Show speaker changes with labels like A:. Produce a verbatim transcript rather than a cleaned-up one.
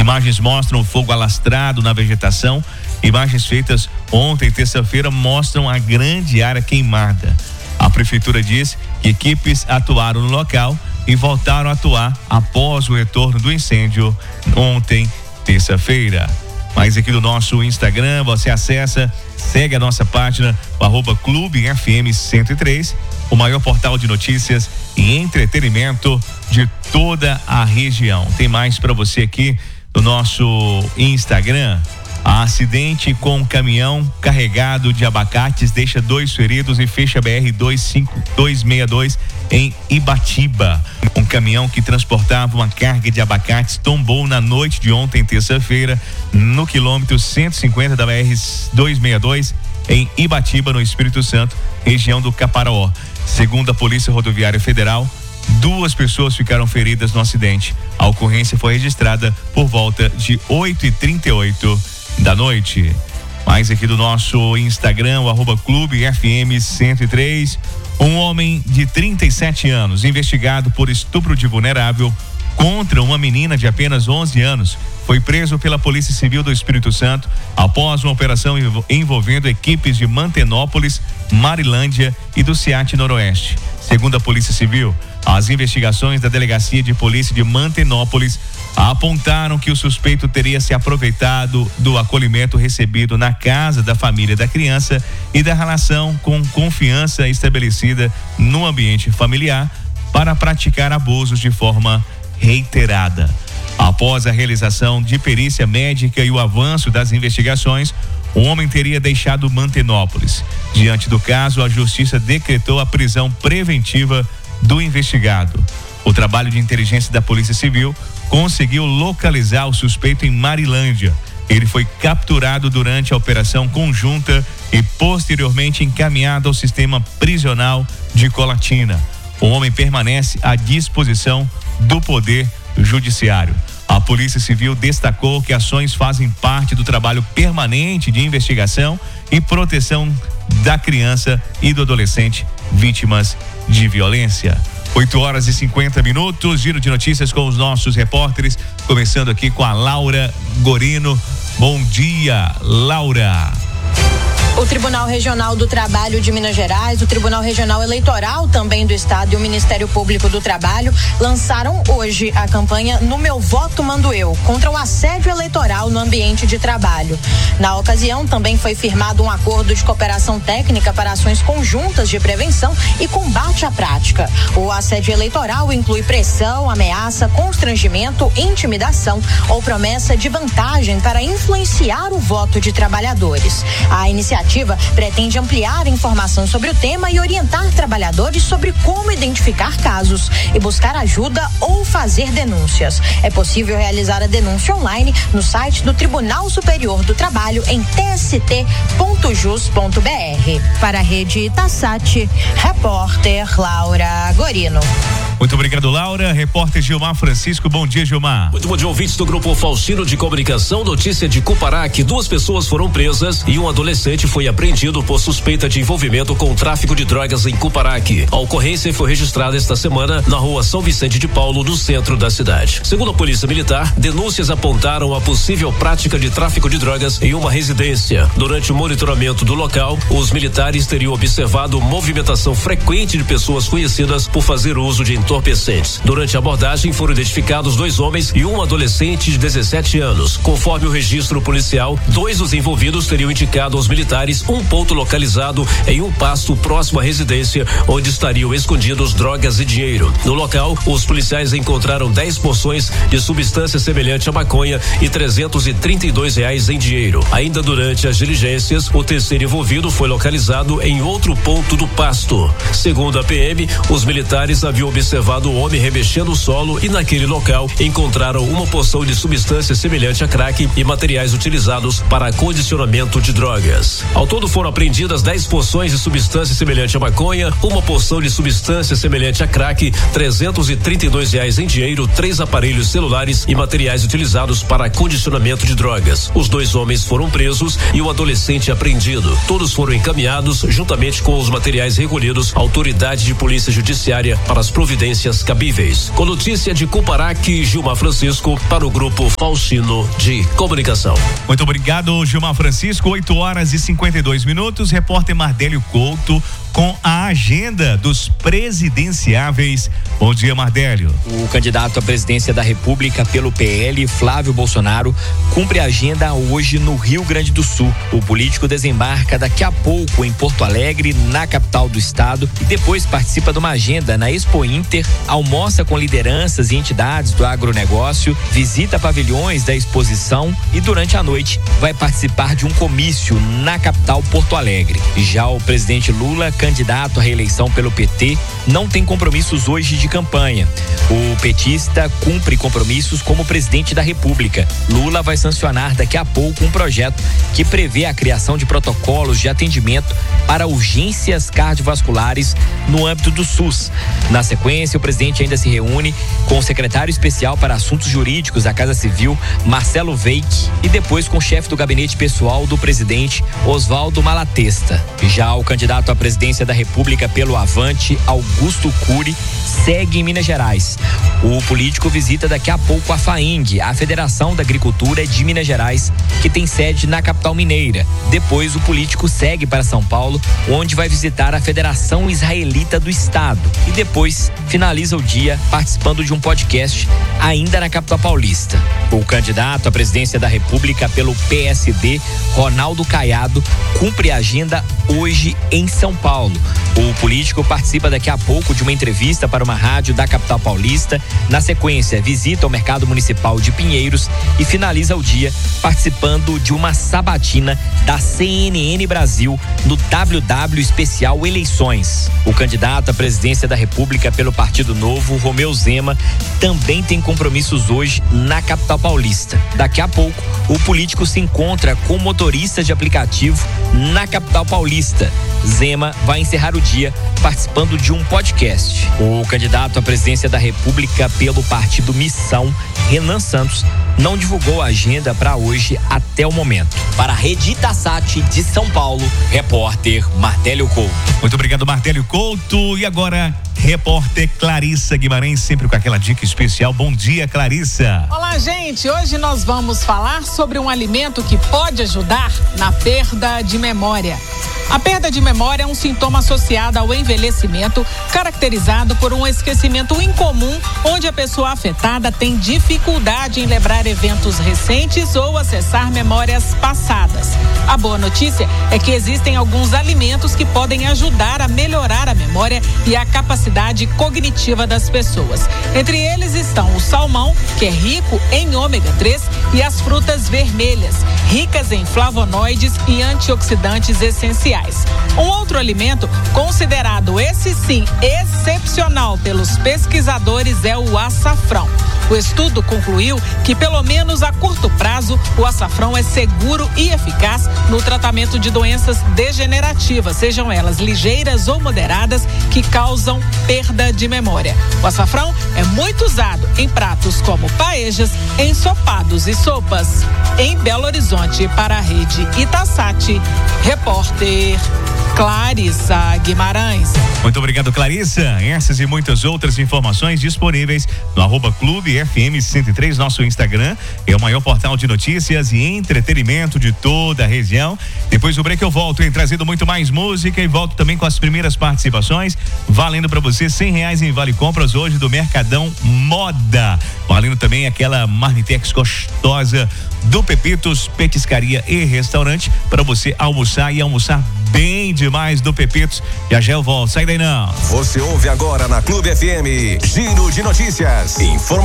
A: Imagens mostram o fogo alastrado na vegetação. Imagens feitas ontem, terça-feira, mostram a grande área queimada. A prefeitura diz que equipes atuaram no local e voltaram a atuar após o retorno do incêndio ontem, terça-feira. Mais aqui do nosso Instagram, você acessa, segue a nossa página, o arroba Clube F M cento e três, o maior portal de notícias e entretenimento de toda a região. Tem mais para você aqui no nosso Instagram. Acidente com um caminhão carregado de abacates deixa dois feridos e fecha a B R dois cinco dois seis dois em Ibatiba. Um caminhão que transportava uma carga de abacates tombou na noite de ontem, terça-feira, no quilômetro cento e cinquenta da B R duzentos e sessenta e dois em Ibatiba, no Espírito Santo, região do Caparaó. Segundo a Polícia Rodoviária Federal, duas pessoas ficaram feridas no acidente. A ocorrência foi registrada por volta de oito e trinta e oito da noite. Mais aqui do nosso Instagram, o arroba Clube F M cento e três. Um homem de trinta e sete anos, investigado por estupro de vulnerável contra uma menina de apenas onze anos, foi preso pela Polícia Civil do Espírito Santo após uma operação envolvendo equipes de Mantenópolis, Marilândia e do SEAT Noroeste. Segundo a Polícia Civil, as investigações da Delegacia de Polícia de Mantenópolis apontaram que o suspeito teria se aproveitado do acolhimento recebido na casa da família da criança e da relação com confiança estabelecida no ambiente familiar para praticar abusos de forma reiterada. Após a realização de perícia médica e o avanço das investigações, o homem teria deixado Mantenópolis. Diante do caso, a Justiça decretou a prisão preventiva do investigado. O trabalho de inteligência da Polícia Civil conseguiu localizar o suspeito em Marilândia. Ele foi capturado durante a operação conjunta e posteriormente encaminhado ao sistema prisional de Colatina. O homem permanece à disposição do Poder Judiciário. A Polícia Civil destacou que ações fazem parte do trabalho permanente de investigação e proteção da criança e do adolescente vítimas de violência. oito horas e cinquenta minutos, giro de notícias com os nossos repórteres, começando aqui com a Laura Gorino. Bom dia, Laura.
B: O Tribunal Regional do Trabalho de Minas Gerais, o Tribunal Regional Eleitoral também do Estado e o Ministério Público do Trabalho lançaram hoje a campanha No Meu Voto Mando Eu, contra o assédio eleitoral no ambiente de trabalho. Na ocasião, também foi firmado um acordo de cooperação técnica para ações conjuntas de prevenção e combate à prática. O assédio eleitoral inclui pressão, ameaça, constrangimento, intimidação ou promessa de vantagem para influenciar o voto de trabalhadores. A iniciativa pretende ampliar a informação sobre o tema e orientar trabalhadores sobre como identificar casos e buscar ajuda ou fazer denúncias. É possível realizar a denúncia online no site do Tribunal Superior do Trabalho em t s t ponto jus ponto b r. Para a Rede Itasat, repórter Laura Gorino.
A: Muito obrigado, Laura. Repórter Gilmar Francisco. Bom dia, Gilmar.
C: Muito bom dia, ouvintes do Grupo Faustino de Comunicação. Notícia de Cuparaque: duas pessoas foram presas e um adolescente foi apreendido por suspeita de envolvimento com o tráfico de drogas em Cuparaque. A ocorrência foi registrada esta semana na rua São Vicente de Paulo, no centro da cidade. Segundo a Polícia Militar, denúncias apontaram a possível prática de tráfico de drogas em uma residência. Durante o monitoramento do local, os militares teriam observado movimentação frequente de pessoas conhecidas por fazer uso de entorpecentes. Durante a abordagem, foram identificados dois homens e um adolescente de dezessete anos. Conforme o registro policial, dois dos envolvidos teriam indicado aos militares um ponto localizado em um pasto próximo à residência, onde estariam escondidos drogas e dinheiro. No local, os policiais encontraram dez porções de substância semelhante à maconha e trezentos e trinta e dois reais em dinheiro. Ainda durante as diligências, o terceiro envolvido foi localizado em outro ponto do pasto. Segundo a P M, os militares haviam observado o homem remexendo o solo e naquele local encontraram uma porção de substância semelhante a crack e materiais utilizados para condicionamento de drogas. Ao todo foram apreendidas dez porções de substância semelhante a maconha, uma porção de substância semelhante a crack, trezentos e trinta e dois reais em dinheiro, três aparelhos celulares e materiais utilizados para condicionamento de drogas. Os dois homens foram presos e o adolescente apreendido. Todos foram encaminhados, juntamente com os materiais recolhidos, à autoridade de polícia judiciária para as providências providências cabíveis. Com notícia de Cuparaque, Gilmar Francisco para o Grupo Faustino de Comunicação.
A: Muito obrigado, Gilmar Francisco. oito horas e cinquenta e dois minutos. Repórter Mardélio Couto com a agenda dos presidenciáveis. Bom dia, Mardélio.
D: O candidato à presidência da República pelo P L, Flávio Bolsonaro, cumpre a agenda hoje no Rio Grande do Sul. O político desembarca daqui a pouco em Porto Alegre, na capital do estado, e depois participa de uma agenda na Expo Inter, almoça com lideranças e entidades do agronegócio, visita pavilhões da exposição e durante a noite vai participar de um comício na capital Porto Alegre. Já o presidente Lula, candidato à reeleição pelo P T, não tem compromissos hoje de campanha. O petista cumpre compromissos como presidente da República. Lula vai sancionar daqui a pouco um projeto que prevê a criação de protocolos de atendimento para urgências cardiovasculares no âmbito do SUS. Na sequência, o presidente ainda se reúne com o secretário especial para assuntos jurídicos da Casa Civil, Marcelo Veik, e depois com o chefe do gabinete pessoal do presidente, Oswaldo Malatesta. Já o candidato à presidência da República pelo Avante, Augusto Cury, segue em Minas Gerais. O político visita daqui a pouco a FAENG, a Federação da Agricultura de Minas Gerais, que tem sede na capital mineira. Depois, o político segue para São Paulo, onde vai visitar a Federação Israelita do Estado. E depois, finaliza o dia participando de um podcast ainda na capital paulista. O candidato à presidência da República pelo P S D, Ronaldo Caiado, cumpre a agenda hoje em São Paulo. O político participa daqui a pouco de uma entrevista para uma rádio da capital paulista. Na sequência, visita o mercado municipal de Pinheiros e finaliza o dia participando de uma sabatina da C N N Brasil no W W Especial Eleições. O candidato à presidência da República pelo Partido Novo, Romeu Zema, também tem compromissos hoje na capital paulista. Daqui a pouco, o político se encontra com motoristas de aplicativo na capital paulista. Zema vai encerrar o dia participando de um podcast. O candidato à presidência da República pelo Partido Missão, Renan Santos, não divulgou a agenda para hoje até o momento. Para a Rede Itasat de São Paulo, repórter Mardélio Couto.
A: Muito obrigado, Mardélio Couto. E agora, repórter Clarissa Guimarães, sempre com aquela dica especial. Bom dia, Clarissa.
E: Olá, gente. Hoje nós vamos falar sobre um alimento que pode ajudar na perda de memória. A perda de memória é um sintoma associado ao envelhecimento, caracterizado por um esquecimento incomum, onde a pessoa afetada tem dificuldade em lembrar eventos recentes ou acessar memórias passadas. A boa notícia é que existem alguns alimentos que podem ajudar a melhorar a memória e a capacidade cognitiva das pessoas. Entre eles estão o salmão, que é rico em ômega três, e as frutas vermelhas, ricas em flavonoides e antioxidantes essenciais. Um outro alimento considerado, esse sim, excepcional pelos pesquisadores é o açafrão. O estudo concluiu que, pelo menos a curto prazo, o açafrão é seguro e eficaz no tratamento de doenças degenerativas, sejam elas ligeiras ou moderadas, que causam perda de memória. O açafrão é muito usado em pratos como paejas, ensopados e sopas. Em Belo Horizonte, para a Rede Itasat, repórter Clarissa Guimarães.
A: Muito obrigado, Clarissa. Essas e muitas outras informações disponíveis no arroba Clube F M cento e três, nosso Instagram. É o maior portal de notícias e entretenimento de toda a região. Depois do break eu volto, hein, trazendo muito mais música, e volto também com as primeiras participações, valendo para você cem reais em Vale Compras hoje do Mercadão Moda. Valendo também aquela marmitex gostosa do Pepitos Petiscaria e Restaurante, para você almoçar e almoçar bem demais do Pepitos. Já já eu volto, sai daí não.
F: Você ouve agora na Clube F M, Giro de Notícias, informação.